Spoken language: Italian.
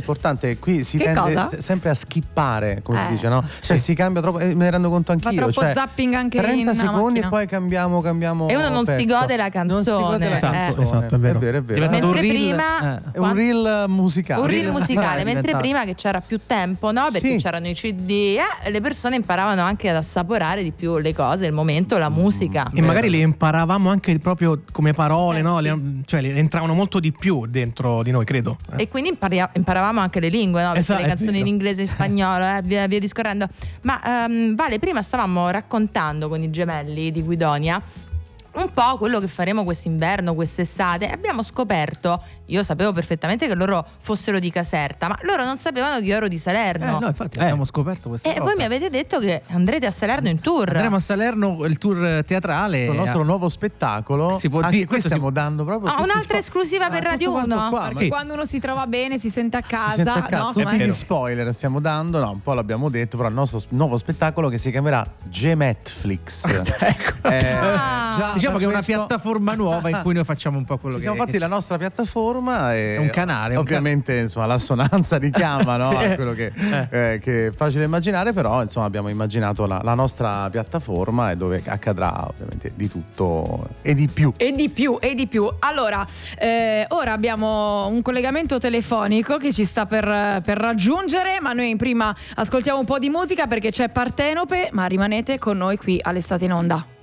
importante, qui si Che tende cosa? sempre a skippare, come si dice, no? Cioè si cambia troppo, me ne rendo conto anch'io. Fa troppo cioè, zapping anche 30 in secondi macchina. e poi cambiamo E uno non si pezzo. gode la Non si gode la canzone. canzone. Esatto, è vero. È vero. Diventa Mentre un reel, prima È un reel musicale. un reel musicale, mentre diventato. prima che c'era più tempo, no? Perché Sì. c'erano i CD, le persone imparavano anche ad assaporare di più le cose, il momento, la musica. E magari le imparavamo anche proprio come parole, no? sì. Cioè le entravano molto di più dentro di noi, credo. E quindi imparavamo anche le lingue, no? Perché Esatto, le è canzoni vero. in inglese e in spagnolo, via discorrendo. Ma Vale, prima stavamo raccontando con i gemelli di Guidonia un po' quello che faremo quest'inverno, quest'estate. Abbiamo scoperto, io sapevo perfettamente che loro fossero di Caserta, ma loro non sapevano che io ero di Salerno. No, infatti abbiamo scoperto questa E cosa. voi mi avete detto che andrete a Salerno in tour. Andremo a Salerno, il tour teatrale. Il nostro nuovo spettacolo. Si può anche dire, qui questo stiamo dando proprio tutti un'altra spo- esclusiva per tutto Radio quanto 1. qua, Perché Sì. quando uno si trova bene, si sente a si casa, sente a casa. no? Tutti Come- gli spoiler stiamo dando, no, un po' l'abbiamo detto, però il nostro nuovo spettacolo che si chiamerà Gemetflix. Già Diciamo da che è una questo- piattaforma nuova in cui noi facciamo un po' quello Ci che siamo fatti la nostra piattaforma e È un canale, ovviamente insomma l'assonanza richiama, no? Sì. a quello che è facile immaginare, però insomma abbiamo immaginato la nostra piattaforma e dove accadrà ovviamente di tutto e di più. E di più. Allora, ora abbiamo un collegamento telefonico che ci sta per raggiungere, ma noi prima ascoltiamo un po' di musica perché c'è Partenope, ma rimanete con noi qui all'Estate in Onda.